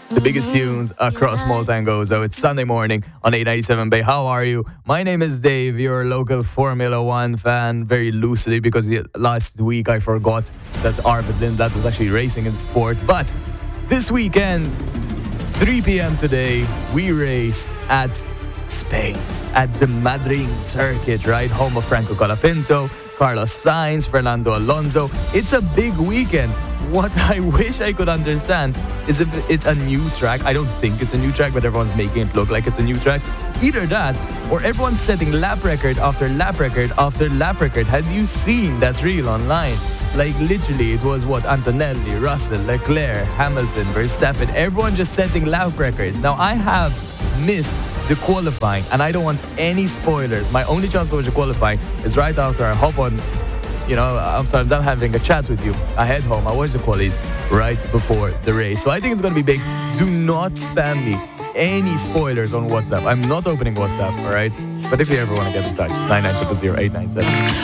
the biggest tunes across Malta and Gozo. It's Sunday morning on 897 Bay. How are you? My name is Dave, your local Formula One fan, very loosely because last week I forgot that Arvid Lindblad was actually racing in sport. But this weekend, 3 p.m. today, we race at Spain, at the Madrid circuit, right? Home of Franco Colapinto, Carlos Sainz, Fernando Alonso. It's a big weekend. What I wish I could understand is if it's a new track. I don't think it's a new track, but everyone's making it look like it's a new track. Either that, or everyone's setting lap record after lap record after lap record. Had you seen that reel online? Like literally, it was Antonelli, Russell, Leclerc, Hamilton, Verstappen, everyone just setting lap records. Now I have missed the qualifying and I don't want any spoilers. My only chance to watch the qualifying is right after I hop on, after I'm done having a chat with you. I head home, I watch the qualies right before the race. So I think it's going to be big. Do not spam me any spoilers on WhatsApp. I'm not opening WhatsApp, alright? But if you ever want to get in touch, it's 9900 897.